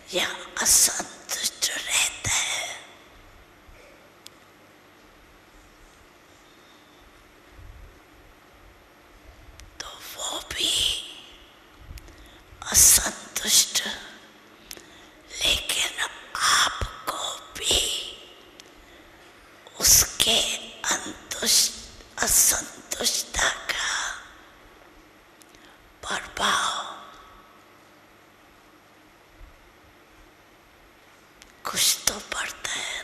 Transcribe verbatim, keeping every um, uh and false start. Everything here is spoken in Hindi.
या असंतुष्ट रहता है, तो वो भी असंतुष्ट, लेकिन आपको भी उसके अंतुष्ट असंतुष्टता का प्रभाव कुछ तो पड़ता है।